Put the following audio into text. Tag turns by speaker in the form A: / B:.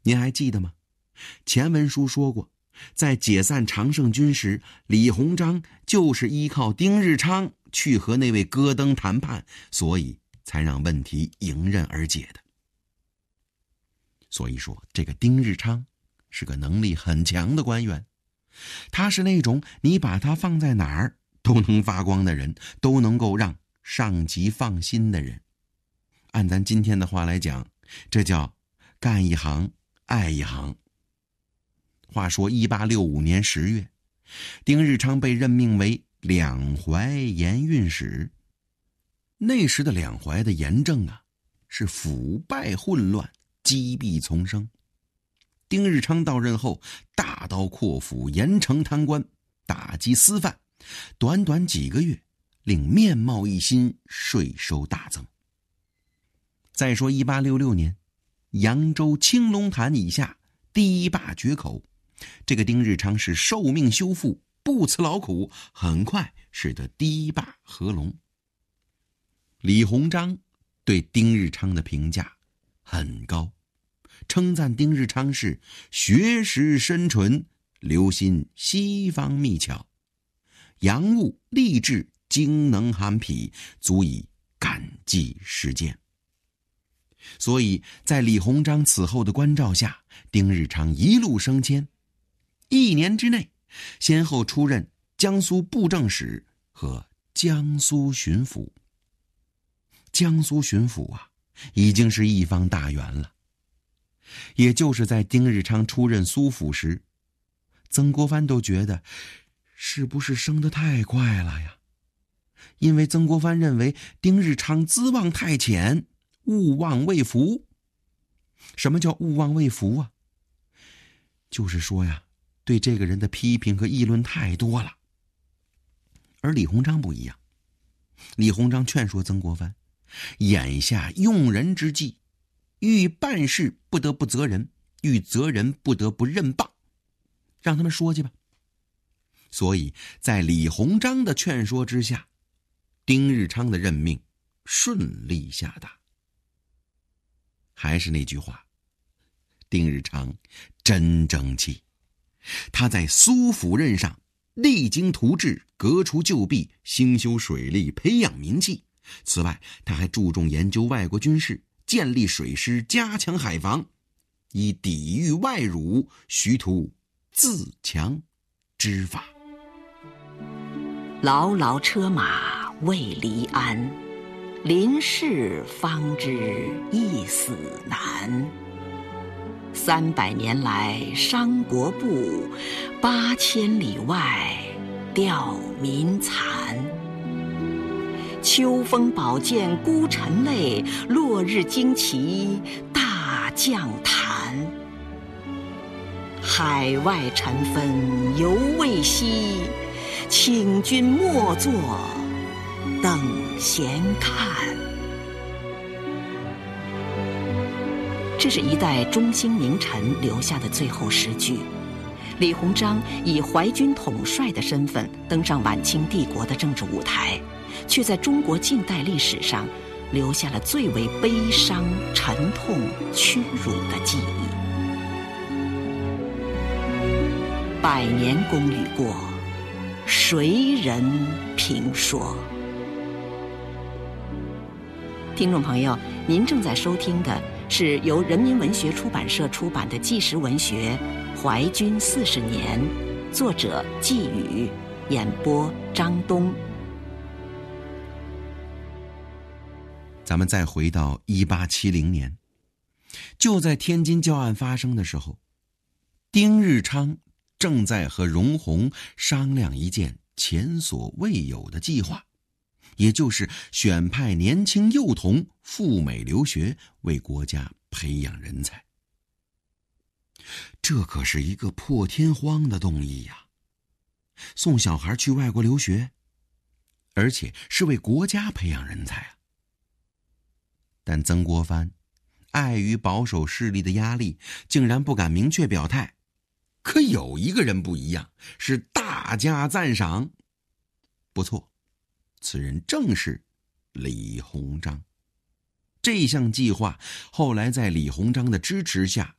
A: 您还记得吗？前文书说过，在解散常胜军时，李鸿章就是依靠丁日昌去和那位戈登谈判，所以才让问题迎刃而解的。所以说，这个丁日昌是个能力很强的官员，他是那种你把他放在哪儿都能发光的人，都能够让上级放心的人。按咱今天的话来讲，这叫干一行爱一行。话说1865年10月，丁日昌被任命为两淮盐运使。那时的两淮的盐政啊，是腐败混乱，积弊丛生。丁日昌到任后，大刀阔斧，严惩贪官，打击私贩，短短几个月，令面貌一新，税收大增。再说1866年，扬州青龙潭以下堤坝决口，这个丁日昌是受命修复，不辞劳苦，很快使得堤坝合龙。李鸿章对丁日昌的评价很高，称赞丁日昌是学识深纯，留心西方秘巧，洋务励志，精能含痞，足以感激世间。所以在李鸿章此后的关照下，丁日昌一路升迁，1年之内先后出任江苏布政使和江苏巡抚。江苏巡抚啊，已经是一方大员了。也就是在丁日昌出任苏府时，曾国藩都觉得是不是升得太快了呀？因为曾国藩认为丁日昌资望太浅，勿忘未服。什么叫勿忘未服啊？就是说呀，对这个人的批评和议论太多了。而李鸿章不一样，李鸿章劝说曾国藩，眼下用人之际，欲办事不得不责人，欲责人不得不任谤，让他们说去吧。所以在李鸿章的劝说之下，丁日昌的任命顺利下达。还是那句话，丁日昌真争气。他在苏府任上励精图治，革除旧弊，兴修水利，培养民气。此外，他还注重研究外国军事，建立水师，加强海防，以抵御外辱，徐图自强之法。
B: 牢牢车马未离鞍，临事方知一死难。300年来伤国不，8000里外吊民残。秋风宝剑孤臣泪，落日旌旗大将坛。海外尘纷犹未息，请君莫作等闲看。这是一代忠心名臣留下的最后诗句。李鸿章以淮军统帅的身份登上晚清帝国的政治舞台，却在中国近代历史上留下了最为悲伤、沉痛、屈辱的记忆。100年功与过，谁人评说？听众朋友，您正在收听的是由人民文学出版社出版的纪实文学《淮军40年》，作者季宇，演播张东。
A: 咱们再回到1870年，就在天津教案发生的时候，丁日昌正在和荣闳商量一件前所未有的计划，也就是选派年轻幼童赴美留学，为国家培养人才。这可是一个破天荒的动议呀！送小孩去外国留学，而且是为国家培养人才啊！但曾国藩碍于保守势力的压力，竟然不敢明确表态。可有一个人不一样，是大加赞赏。不错，此人正是李鸿章。这项计划后来在李鸿章的支持下